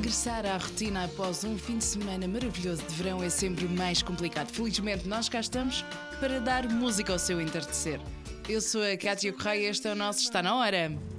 Regressar à rotina após um fim de semana maravilhoso de verão é sempre mais complicado. Felizmente, nós cá estamos para dar música ao seu entardecer. Eu sou a Cátia Correia e este é o nosso Está na Hora.